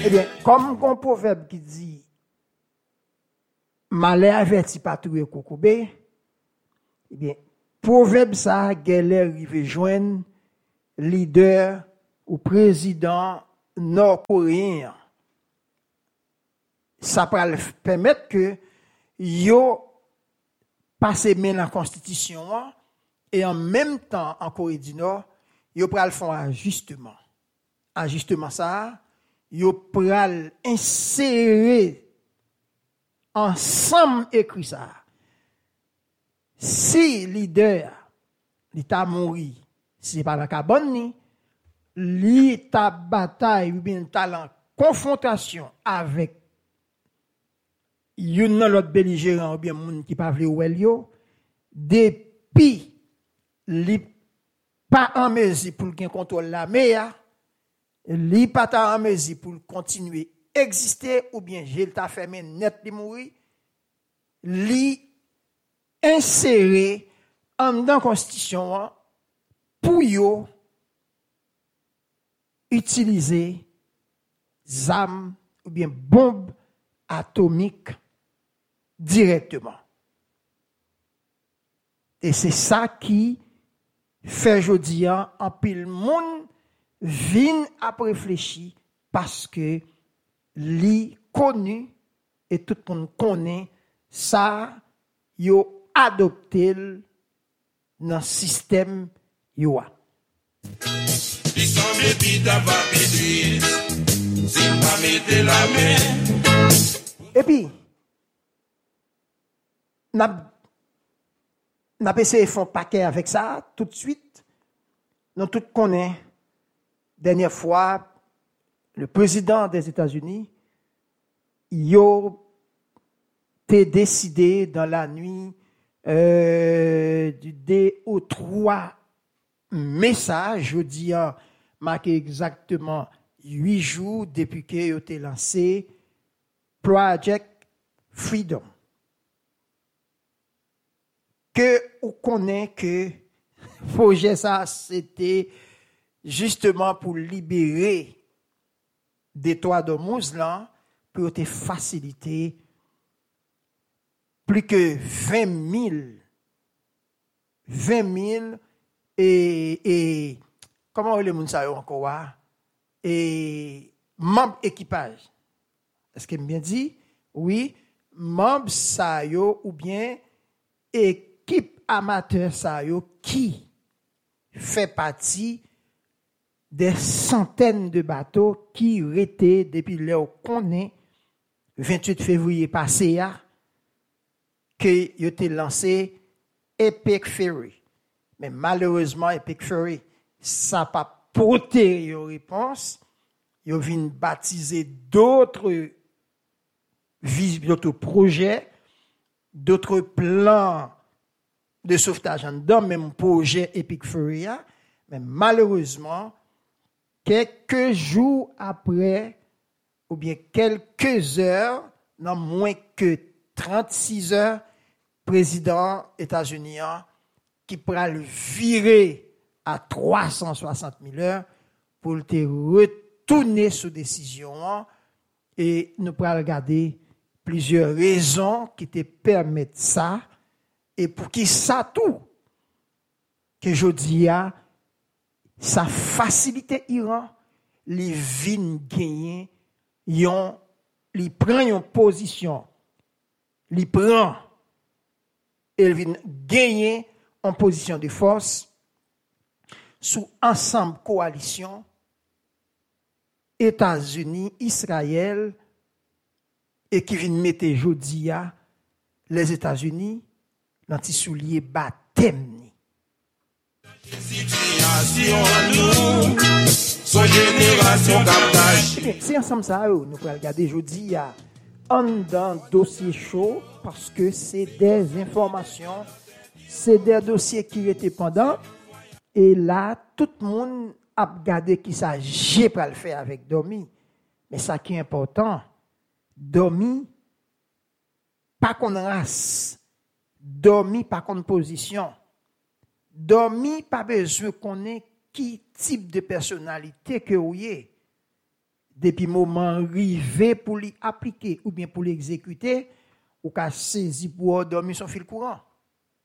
Eh bien, comme un proverbe qui dit malheur averti pas tout kokobe, eh bien, proverbe ça, galère arrive joindre leader ou président nord-coréen. Ça va permettre que yo passe main la constitution et en même temps en Corée du Nord, yo pral font ajustement. Ajustement ça, yo pral insérer ensemble écrit ça. Si leader l'état mouri, c'est pas la carbone ni l'état bataille ou bien talent confrontation avec yon nan l'autre belligérant ou bien moun qui pa vle ouel yo, depuis li pas en mesure pour gen contrôle la mer, li pas en mesure pour continuer exister ou bien j'ai le ta fermé net li mouri, li insérer en dans constitution pour yo utiliser zam ou bien bombe atomique directement. Et c'est ça qui fait jodi en pile monde vinn à réfléchir parce que li connu et tout le monde connaît ça yo adopté dans système yo a. Il semble vite avoir pédé, s'il pas mettre la main. Et puis, n'a essayé de faire un paquet avec ça tout de suite. Nous tous connaissons, dernière fois, le président des États-Unis, il a décidé dans la nuit du 2 au 3 message, je dis, marqué exactement 8 jours depuis qu'il a été lancé Project Freedom. Que on connaît que projet ça c'était justement pour libérer des toits de Mouslan pour te faciliter plus que 20 000 et comment les moun sa yo encore et membres équipage. Est-ce que bien dit? Oui, membres sa yo ou bien équipe amateur sa yo qui fait partie des centaines de bateaux qui étaient depuis le connaît 28 février passé que yo été lancé Epic Ferry. Mais malheureusement Epic Ferry ça pas porté une réponse. Yo vinn baptiser d'autres projets, d'autres plans de sauvetage dans le même projet Epic Ferry, mais malheureusement, quelques jours après, ou bien quelques heures, non moins que 36 heures, président États-Unis qui pourra le virer à 360 000 heures pour te retourner sous décision et nous pourrons regarder plusieurs raisons qui te permettent ça et pour qui ça tout que je dis ça facilite Iran les vins gagner yon li prend une position li prend et vient gagner en position de force sous ensemble coalition États-Unis, Israël et qui vient mettre jodia les États-Unis dans ti soulier baptême ni. C'est ensemble ça nous pourrons regarder jodia en dans dossier chaud parce que c'est des informations, c'est des dossiers qui étaient pendant et là tout le monde a regardé qui ça j'ai pas le faire avec Domi. Mais ça qui est important, Domi pas qu'on race, Domi pas qu'on position. Domi pas besoin qu'on ait qui type de personnalité que vous êtes. depuis moment arrivé pour l'y appliquer ou bien pour l'exécuter, ou qu'a saisi pour dormir son fil courant.